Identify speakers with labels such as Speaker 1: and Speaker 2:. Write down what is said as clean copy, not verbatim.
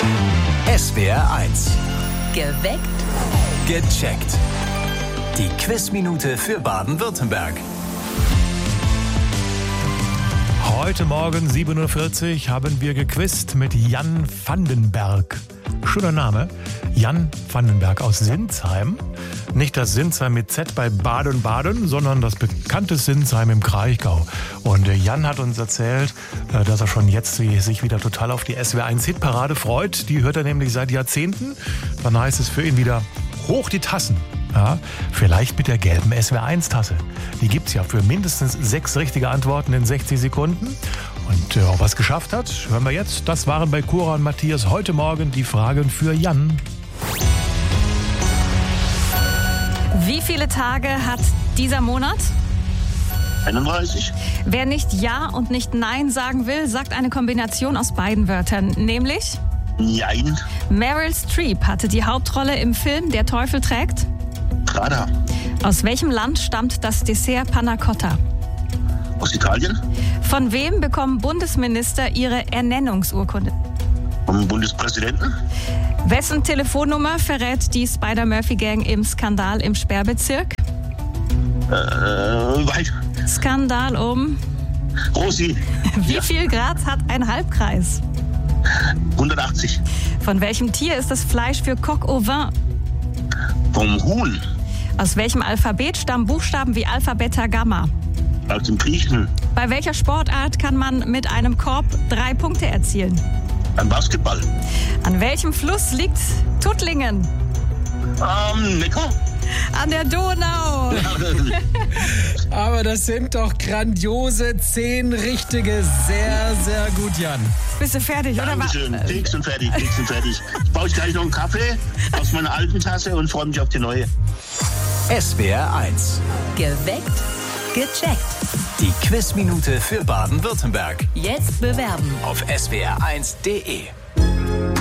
Speaker 1: SWR 1.
Speaker 2: Geweckt.
Speaker 1: Gecheckt. Die Quizminute für Baden-Württemberg.
Speaker 3: Heute Morgen 7.40 Uhr haben wir gequizt mit Jan Vandenberg. Schöner Name. Jan Vandenberg aus Sinsheim. Nicht das Sinsheim mit Z bei Baden-Baden, sondern das bekannte Sinsheim im Kraichgau. Und Jan hat uns erzählt, dass er schon jetzt sich wieder total auf die SWR1-Hitparade freut. Die hört er nämlich seit Jahrzehnten. Dann heißt es für ihn wieder, hoch die Tassen. Ja, vielleicht mit der gelben SWR1-Tasse. Die gibt's ja für mindestens 6 richtige Antworten in 60 Sekunden. Und ob er es geschafft hat, hören wir jetzt. Das waren bei Cora und Matthias heute Morgen die Fragen für Jan.
Speaker 4: Wie viele Tage hat dieser Monat?
Speaker 5: 31.
Speaker 4: Wer nicht Ja und nicht Nein sagen will, sagt eine Kombination aus beiden Wörtern, nämlich?
Speaker 5: Nein.
Speaker 4: Meryl Streep hatte die Hauptrolle im Film Der Teufel trägt?
Speaker 5: Prada.
Speaker 4: Aus welchem Land stammt das Dessert Panna Cotta?
Speaker 5: Aus Italien.
Speaker 4: Von wem bekommen Bundesminister ihre Ernennungsurkunde?
Speaker 5: Vom Bundespräsidenten.
Speaker 4: Wessen Telefonnummer verrät die Spider-Murphy-Gang im Skandal im Sperrbezirk?
Speaker 5: Weit.
Speaker 4: Skandal um?
Speaker 5: Rosi.
Speaker 4: Wie viel Grad hat ein Halbkreis?
Speaker 5: 180.
Speaker 4: Von welchem Tier ist das Fleisch für Coq au vin?
Speaker 5: Vom Huhn.
Speaker 4: Aus welchem Alphabet stammen Buchstaben wie Alpha, Beta, Gamma?
Speaker 5: Aus dem Griechen.
Speaker 4: Bei welcher Sportart kann man mit einem Korb 3 Punkte erzielen?
Speaker 5: Beim Basketball.
Speaker 4: An welchem Fluss liegt Tuttlingen?
Speaker 5: Neckar.
Speaker 4: An der Donau.
Speaker 6: Aber das sind doch grandiose 10 richtige. Sehr, sehr gut, Jan.
Speaker 4: Bist du fertig, oder?
Speaker 5: Dankeschön. Fix und fertig, fix und fertig. Ich brauche gleich noch einen Kaffee aus meiner alten Tasse und freue mich auf die neue.
Speaker 1: SWR 1.
Speaker 2: Geweckt. Gecheckt.
Speaker 1: Die Quizminute für Baden-Württemberg.
Speaker 2: Jetzt bewerben.
Speaker 1: Auf swr1.de.